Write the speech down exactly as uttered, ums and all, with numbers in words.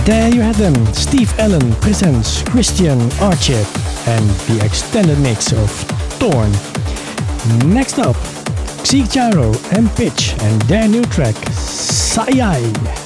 There you have them. Steve Allen presents Christian Archer and the extended mix of Torn. Next up, Xigaro and Pitch and their new track, Sayai.